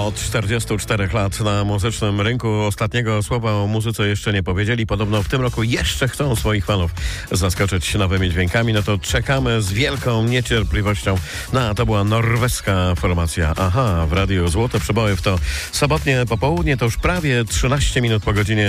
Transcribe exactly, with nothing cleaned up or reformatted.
Od czterdziestu czterech lat na muzycznym rynku ostatniego słowa o muzyce jeszcze nie powiedzieli. Podobno w tym roku jeszcze chcą swoich fanów zaskoczyć nowymi dźwiękami. No to czekamy z wielką niecierpliwością. No a to była norweska formacja Aha w Radiu Złote Przeboje w to sobotnie popołudnie. To już prawie trzynaście minut po godzinie